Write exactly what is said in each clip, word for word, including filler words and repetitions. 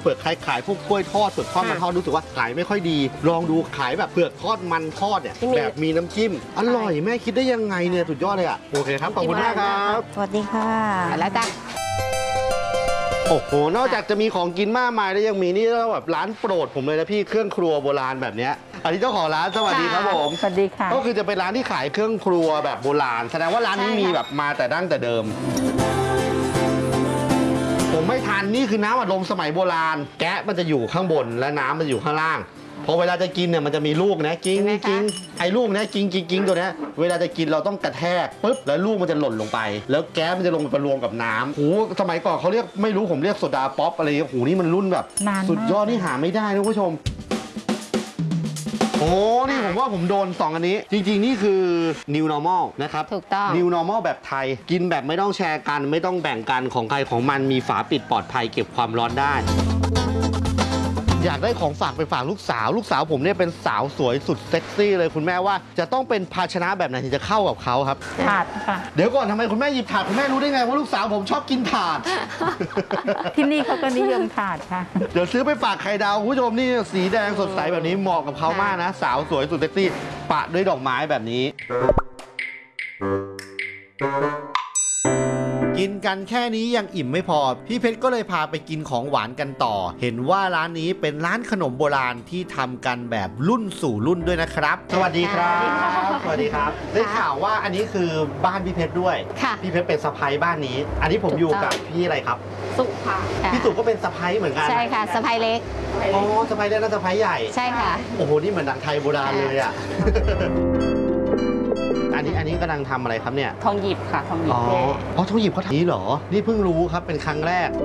เปลือกขายขายพวกกล้วยทอดเปลือกทอดมันทอดรู้สึกว่าขายไม่ค่อยดีลองดูขายแบบเปลือกทอดมันทอดเนี่ยแบบมีน้ำจิ้มอร่อยแม่คิดได้ยังไงเนี่ยสุดยอดเลยอ่ะโอเคครับขอบคุณมากครับสวัสดีค่ะแล้วจ้ะโอ้โหนอกจากจะมีของกินมากมายแล้วยังมีนี่แล้วแบบร้านโปรดผมเลยนะพี่เครื่องครัวโบราณแบบเนี้ยอันนี้เจ้าของร้านสวัสดีครับผมสวัสดีค่ะก็คือจะเป็นร้านที่ขายเครื่องครัวแบบโบราณแสดงว่าร้านนี้มีแบบมาแต่ดั้งแต่เดิมผมไม่ทันนี่คือน้ำอัดลมสมัยโบราณแกะมันจะอยู่ข้างบนและน้ำมันอยู่ข้างล่างพอเวลาจะกินเนี่ยมันจะมีลูกนะกิ้งกิ้งไอ้ลูกนะกิ้งกิ้งกิ้งตัวนี้เวลาจะกินเราต้องกระแทกปุ๊บแล้วลูกมันจะหล่นลงไปแล้วแก๊สมันจะลงไปรวมกับน้ำโอ้สมัยก่อนเขาเรียกไม่รู้ผมเรียกโซดาป๊อปอะไรโอ้โหนี่มันรุ่นแบบสุดยอดนี่หาไม่ได้นะผู้ชมโอ้นี่ผมว่าผมโดนสองอันนี้จริงๆนี่คือ new normal นะครับถูกต้อง new normal แบบไทยกินแบบไม่ต้องแชร์กันไม่ต้องแบ่งกันของใครของมันมีฝาปิดปลอดภัยเก็บความร้อนได้อยากได้ของฝากไปฝากลูกสาวลูกสาวผมเนี่ยเป็นสาวสวยสุดเซ็กซี่เลยคุณแม่ว่าจะต้องเป็นภาชนะแบบไหนถึงจะเข้ากับเขาครับถาดค่ะเดี๋ยวก่อนทำไมคุณแม่หยิบถาดคุณแม่รู้ได้ไงว่าลูกสาวผมชอบกินถาดที่นี่เขาก็นิยมถาดค่ะเดี๋ยวซื้อไปฝากไข่ดาวคุณผู้ชมนี่สีแดงสดใสแบบนี้เหมาะกับเขามากนะสาวสวยสุดเซ็กซี่ปะด้วยดอกไม้แบบนี้กินกันแค่นี้ยังอิ่มไม่พอพี่เพชรก็เลยพาไปกินของหวานกันต่อเห็นว่าร้านนี้เป็นร้านขนมโบราณที่ทำกันแบบรุ่นสู่รุ่นด้วยนะครับสวัสดีครับสวัสดีครับได้ข่าวว่าอันนี้คือบ้านพี่เพชรด้วยพี่เพชรเป็นสะใภ้บ้านนี้อันนี้ผมอยู่กับพี่อะไรครับสุค่ะพี่สุก็เป็นสะใภ้เหมือนกันใช่ค่ะสะใภ้เล็กอ๋อสะใภ้เล็กและสะใภ้ใหญ่ใช่ค่ะโอ้โหนี่เหมือนหนังไทยโบราณเลยอ่ะอันนี้อันนี้กำลังทำอะไรครับเนี่ยทองหยิบค่ะทองหยิบอ๋ออ๋อทองหยิบเขาทำนี้เหรอนี่เพิ่งรู้ครับเป็นครั้งแรก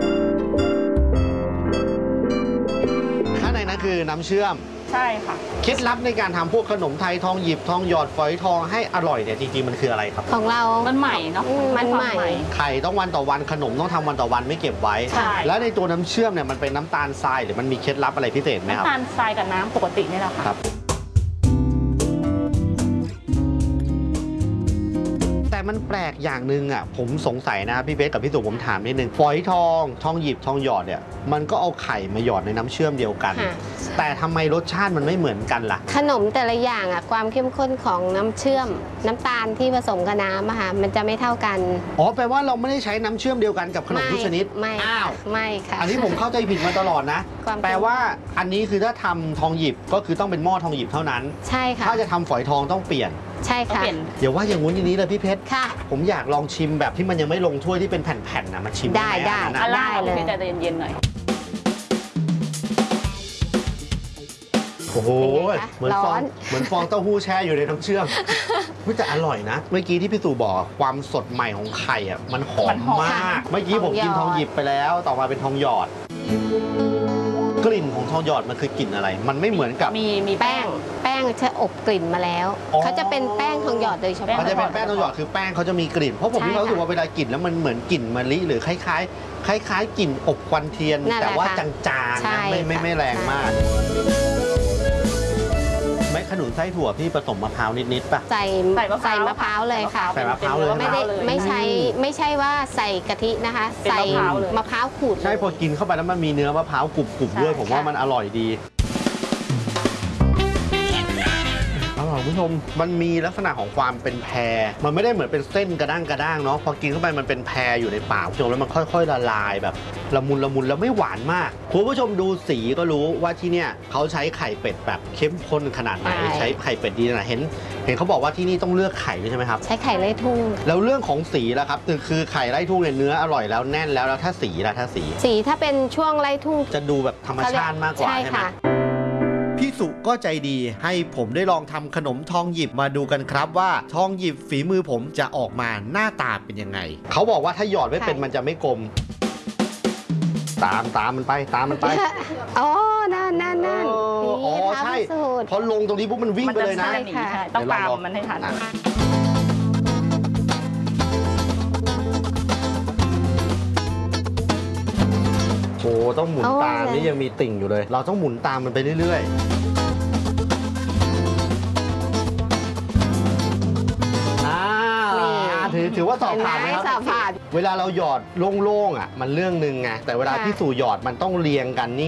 ข้างในนั้นคือน้ำเชื่อมใช่ค่ะเคล็ดลับในการทำพวกขนมไทยทองหยิบทองหยอดฝอยทองให้อร่อยเนี่ยจริงๆมันคืออะไรครับของเรามันใหม่เนาะมันใหม่ไข่ต้องวันต่อวันขนมต้องทำวันต่อวันไม่เก็บไว้แล้วในตัวน้ำเชื่อมเนี่ยมันเป็นน้ำตาลทรายหรือมันมีเคล็ดลับอะไรพิเศษไหมครับน้ำตาลทรายกับน้ำปกตินี่แหละค่ะแต่มันแปลกอย่างหนึ่งอ่ะผมสงสัยนะพี่เบสกับพี่สุผมถามนิดนึงฝอยทองทองหยิบทองหยอดเนี่ยมันก็เอาไข่มาหยอดในน้ำเชื่อมเดียวกันแต่ทำไมรสชาติมันไม่เหมือนกันล่ะขนมแต่ละอย่างอ่ะความเข้มข้นของน้ำเชื่อมน้ำตาลที่ผสมกับน้ำอะค่ะมันจะไม่เท่ากันอ๋อแปลว่าเราไม่ได้ใช้น้ำเชื่อมเดียวกันกับขนมทุกชนิดไม่อ้าวไม่ค่ะอันนี้ผมเข้าใจผิดมาตลอดนะแปลว่าอันนี้คือถ้าทำทองหยิบก็คือต้องเป็นหม้อทองหยิบเท่านั้นใช่ค่ะถ้าจะทำฝอยทองต้องเปลี่ยนใช่ค่ะเดี๋ยวว่าอย่างงู้นอย่างนี้เลยพี่เพชรค่ะผมอยากลองชิมแบบที่มันยังไม่ลงถ้วยที่เป็นแผ่นๆนะมาชิมได้ได้ได้เลยใจเย็นๆหน่อยโอ้โหเหมือนฟองเหมือนฟองเต้าหู้แช่อยู่ในน้ำเชื่อมแต่อร่อยนะเมื่อกี้ที่พี่ตู่บอกความสดใหม่ของไข่อ่ะมันหอมมากเมื่อกี้ผมกินทองหยิบไปแล้วต่อมาเป็นทองหยอดกลิ่นของทองหยอดมันคือกลิ่นอะไรมันไม่เหมือนกับมีมีแป้งแป้งจะอบกลิ่นมาแล้วเขาจะเป็นแป้งทองหยอดโดยเฉพาะเขาจะเป็นแป้งทองหยอดคือแป้งเขาจะมีกลิ่นเพราะผมมีความรู้สึกว่าเวลากลิ่นแล้วมันเหมือนกลิ่นมะลิหรือคล้ายๆคล้ายๆกลิ่นอบควันเทียนแต่ว่าจางๆนะไม่ไม่ไม่แรงมากเม็ดขนุนไส้ถั่วพี่ผสมมะพร้าวนิดๆป่ะใส่ใส่มะพร้าวเลยค่ะใส่มะพร้าวเลยไม่ได้ไม่ใช่ไม่ใช่ว่าใส่กะทินะคะใส่มะพร้าวขูดใช่พอกินเข้าไปแล้วมันมีเนื้อมะพร้าวกรุบๆด้วยผมว่ามันอร่อยดีอร่อยคุณผู้ชมมันมีลักษณะของความเป็นแพรมันไม่ได้เหมือนเป็นเส้นกระด้างกระด้างเนาะพอกินเข้าไปมันเป็นแพรอยู่ในปากคุณผู้ชมแล้วมันค่อยๆละลายแบบละมุนละมุนแล้วไม่หวานมากคุณผู้ชมดูสีก็รู้ว่าที่เนี่ยเขาใช้ไข่เป็ดแบบเข้มข้นขนาดไหนใช้ไข่เป็ดดีขนาดเห็นเห็นเขาบอกว่าที่นี่ต้องเลือกไข่ด้วยใช่ไหมครับใช้ไข่ไล่ทุ่งแล้วเรื่องของสีล่ะครับคือไข่ไล่ทุ่งเนี่ยเนื้ออร่อยแล้วแน่นแล้วแล้วถ้าสีล่ะถ้าสีสีถ้าเป็นช่วงไล่ทุ่งจะดูแบบธรรมชาติมากกว่าใช่ไหมพี่สุก็ใจดีให้ผมได้ลองทำขนมทองหยิบมาดูกันครับว่าทองหยิบฝีมือผมจะออกมาหน้าตาเป็นยังไงเขาบอกว่าถ้าหยอดไม่เป็นมันจะไม่กลมตามตามมันไปตามมันไปอ๋อนั่นนั่นนั่นอ๋อใช่พอลงตรงนี้ปุ๊บมันวิ่งไปเลยนะต้องตามมันให้ทันโอ้ต้องหมุนตามนี่ยังมีติ่งอยู่เลยเราต้องหมุนตามมันไปเรื่อยๆถือถือว่าสอบผ่านไหมครับเวลาเราหยอดโล่งๆอ่ะมันเรื่องหนึ่งไงแต่เวลาที่สู่หยอดมันต้องเรียงกันนี่